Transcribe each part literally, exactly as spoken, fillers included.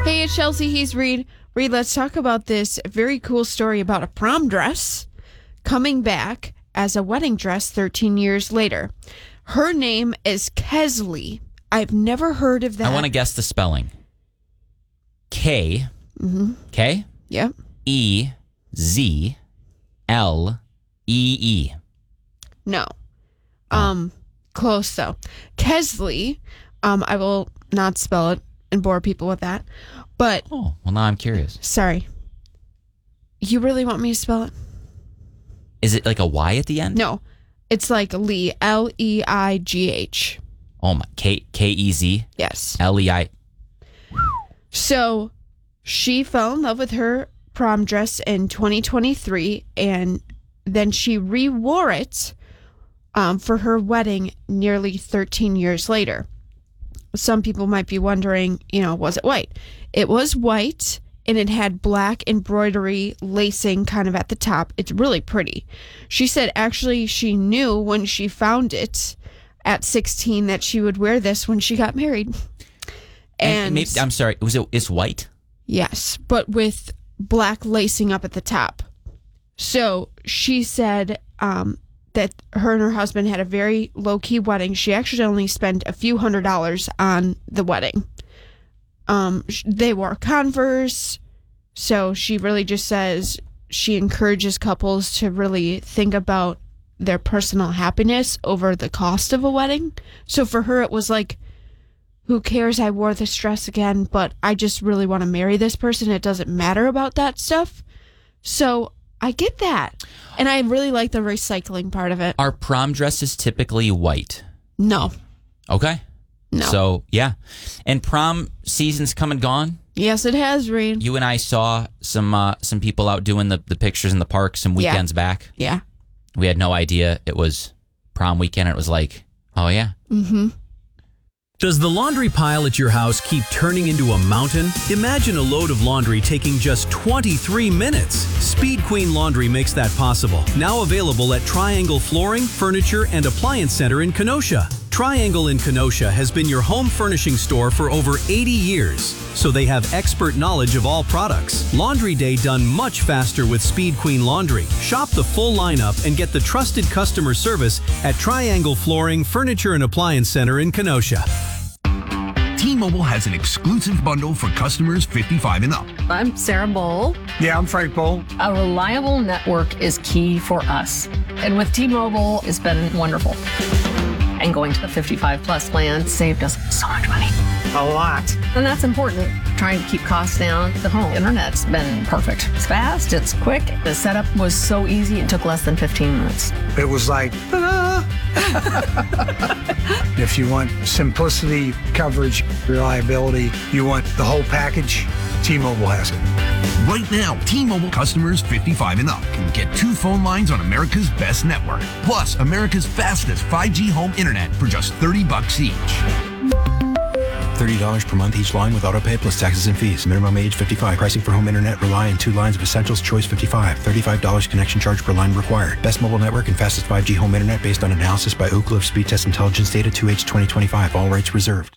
Hey, it's Chelsea. He's Reed. Reed, let's talk about this very cool story about a prom dress coming back as a wedding dress thirteen years later. Her name is Kesley. I've never heard of that. I want to guess the spelling. K. Mm-hmm. K? Yep. E. Z. L. E. E. No. Um, close though. Kesley. Um, I will not spell it and bore people with that. But oh, well, now I'm curious. Sorry. You really want me to spell it? Is it like a Y at the end? No. It's like Lee. L E I G H. Oh my. K K E Z? Yes. L E I. So she fell in love with her prom dress in twenty twenty-three, and then she re-wore it um, for her wedding nearly thirteen years later. Some people might be wondering, you know, was it white? It was white, and it had black embroidery lacing kind of at the top. It's really pretty. She said actually she knew when she found it at sixteen that she would wear this when she got married. And, and maybe, I'm sorry, was it? It's white? Yes, but with black lacing up at the top. So she said um, that her and her husband had a very low-key wedding. She actually only spent a few hundred dollars on the wedding. Um, they wore Converse, so she really just says she encourages couples to really think about their personal happiness over the cost of a wedding. So for her, it was like, who cares? I wore this dress again, but I just really want to marry this person. It doesn't matter about that stuff. So I get that. And I really like the recycling part of it. Are prom dresses typically white? No. Okay. No. So, yeah. And prom season's come and gone. Yes, it has, Reed. You and I saw some uh, some people out doing the, the pictures in the park some weekends yeah. back. Yeah. We had no idea it was prom weekend. It was like, oh, yeah. Mm-hmm. Does the laundry pile at your house keep turning into a mountain? Imagine a load of laundry taking just twenty-three minutes. Speed Queen Laundry makes that possible. Now available at Triangle Flooring, Furniture, and Appliance Center in Kenosha. Triangle in Kenosha has been your home furnishing store for over eighty years, so they have expert knowledge of all products. Laundry day done much faster with Speed Queen Laundry. Shop the full lineup and get the trusted customer service at Triangle Flooring, Furniture, and Appliance Center in Kenosha. T-Mobile has an exclusive bundle for customers fifty-five and up. I'm Sarah Bowl. Yeah, I'm Frank Bowl. A reliable network is key for us. And with T-Mobile, it's been wonderful. And going to the fifty-five plus plan saved us so much money. A lot. And that's important. Trying to keep costs down. The home internet's been perfect. It's fast, it's quick. The setup was so easy, it took less than fifteen minutes. It was like, ta-da! If you want simplicity, coverage, reliability, you want the whole package, T-Mobile has it. Right now, T-Mobile customers fifty-five and up can get two phone lines on America's best network, plus America's fastest five G home internet for just thirty bucks each. thirty dollars per month each line with autopay plus taxes and fees. Minimum age fifty-five. Pricing for home internet rely on two lines of Essentials Choice fifty-five. thirty-five dollars connection charge per line required. Best mobile network and fastest five G home internet based on analysis by Ookla of Speed Test Intelligence Data two H twenty twenty-five. All rights reserved.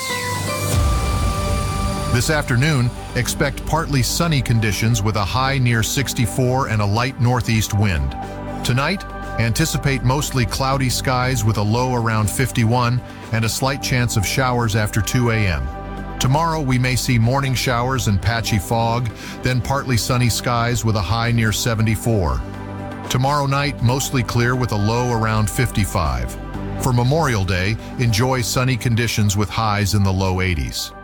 This afternoon, expect partly sunny conditions with a high near sixty-four and a light northeast wind. Tonight, anticipate mostly cloudy skies with a low around fifty-one and a slight chance of showers after two a.m. Tomorrow, we may see morning showers and patchy fog, then partly sunny skies with a high near seventy-four. Tomorrow night, mostly clear with a low around fifty-five. For Memorial Day, enjoy sunny conditions with highs in the low eighties.